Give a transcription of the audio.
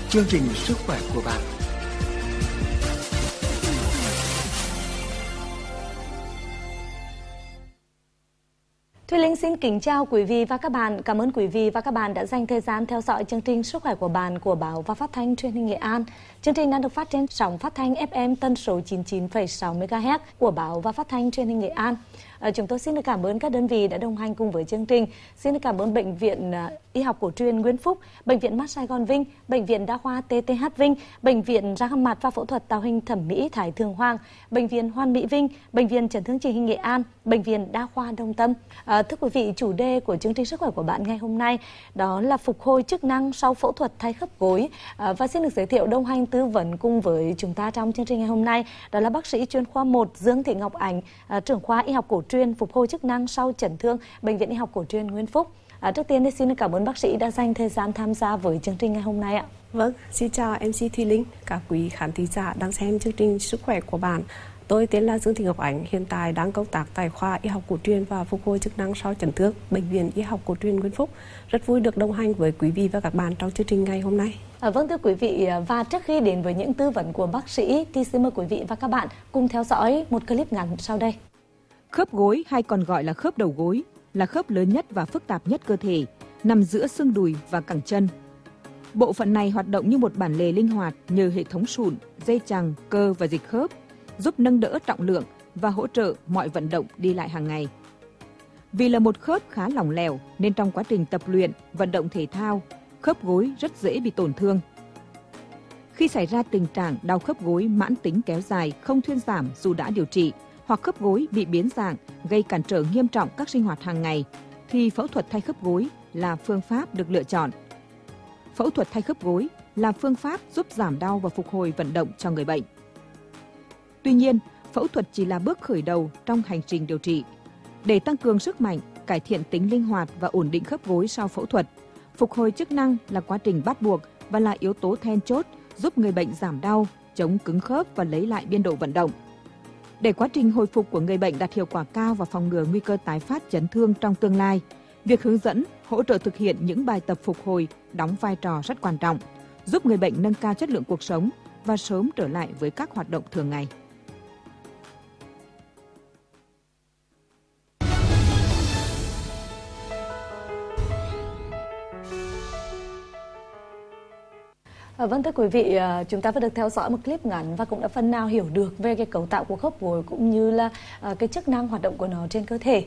chương trình Sức khỏe của bạn. Thùy Linh xin kính chào quý vị và các bạn. Cảm ơn quý vị và các bạn đã dành thời gian theo dõi chương trình Sức khỏe của bạn của Báo và Phát thanh Truyền hình Nghệ An. Chương trình đang được phát trên sóng phát thanh FM tần số 99,6 MHz của Báo và Phát thanh Truyền hình Nghệ An. Chúng tôi xin được cảm ơn các đơn vị đã đồng hành cùng với chương trình. Xin được cảm ơn Bệnh viện Y học cổ truyền Nguyễn Phúc, Bệnh viện Mắt Sài Gòn Vinh, Bệnh viện Đa khoa TTH Vinh, Bệnh viện răng mặt và phẫu thuật tạo hình thẩm mỹ Thái Thượng Hoàng, Bệnh viện Hoàn Mỹ Vinh, Bệnh viện Chấn thương chỉnh hình Nghệ An, Bệnh viện Đa khoa Đông Tâm. Thưa quý vị, chủ đề của chương trình Sức khỏe của bạn ngày hôm nay đó là phục hồi chức năng sau phẫu thuật thay khớp gối. Và xin được giới thiệu đồng hành tư vấn cùng với chúng ta trong chương trình ngày hôm nay đó là bác sĩ chuyên khoa 1 Dương Thị Ngọc Ánh, trưởng khoa Y học cổ truyền phục hồi chức năng sau chấn thương, Bệnh viện Y học cổ truyền Nguyễn Phúc. Trước tiên thì xin cảm ơn bác sĩ đã dành thời gian tham gia với chương trình ngày hôm nay ạ. Vâng, xin chào MC Thùy Linh, các quý khán thính giả đang xem chương trình Sức khỏe của bạn. Tôi tên là Dương Thị Ngọc Ánh, hiện tại đang công tác tại khoa Y học cổ truyền và phục hồi chức năng sau chấn thương, Bệnh viện Y học cổ truyền Nguyễn Phúc. Rất vui được đồng hành với quý vị và các bạn trong chương trình ngày hôm nay. Vâng thưa quý vị, và trước khi đến với những tư vấn của bác sĩ thì xin mời quý vị và các bạn cùng theo dõi một clip ngắn sau đây. Khớp gối hay còn gọi là khớp đầu gối là khớp lớn nhất và phức tạp nhất cơ thể, nằm giữa xương đùi và cẳng chân. Bộ phận này hoạt động như một bản lề linh hoạt nhờ hệ thống sụn, dây chằng, cơ và dịch khớp, giúp nâng đỡ trọng lượng và hỗ trợ mọi vận động đi lại hàng ngày. Vì là một khớp khá lỏng lẻo nên trong quá trình tập luyện, vận động thể thao, khớp gối rất dễ bị tổn thương. Khi xảy ra tình trạng đau khớp gối mãn tính kéo dài không thuyên giảm dù đã điều trị, hoặc khớp gối bị biến dạng gây cản trở nghiêm trọng các sinh hoạt hàng ngày, thì phẫu thuật thay khớp gối là phương pháp được lựa chọn. Phẫu thuật thay khớp gối là phương pháp giúp giảm đau và phục hồi vận động cho người bệnh. Tuy nhiên, phẫu thuật chỉ là bước khởi đầu trong hành trình điều trị. Để tăng cường sức mạnh, cải thiện tính linh hoạt và ổn định khớp gối sau phẫu thuật, phục hồi chức năng là quá trình bắt buộc và là yếu tố then chốt giúp người bệnh giảm đau, chống cứng khớp và lấy lại biên độ vận động. Để quá trình hồi phục của người bệnh đạt hiệu quả cao và phòng ngừa nguy cơ tái phát chấn thương trong tương lai, việc hướng dẫn, hỗ trợ thực hiện những bài tập phục hồi đóng vai trò rất quan trọng, giúp người bệnh nâng cao chất lượng cuộc sống và sớm trở lại với các hoạt động thường ngày. Vâng thưa quý vị, chúng ta vừa được theo dõi một clip ngắn và cũng đã phần nào hiểu được về cái cấu tạo của khớp gối cũng như là cái chức năng hoạt động của nó trên cơ thể.